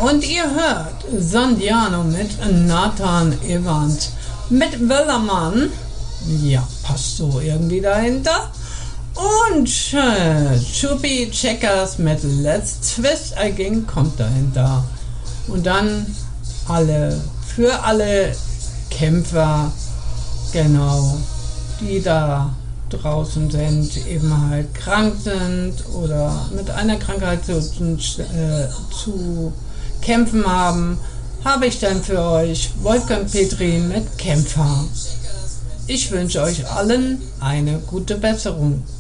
Und ihr hört Sandiano mit Nathan Evans. Mit Wellermann, ja, passt so irgendwie dahinter. Und Chubby Checkers mit Let's Twist Again kommt dahinter. Und dann für alle Kämpfer, genau, die da draußen sind, eben halt krank sind oder mit einer Krankheit zu kämpfen haben, habe ich dann für euch Wolfgang Petri mit Kämpfer. Ich wünsche euch allen eine gute Besserung.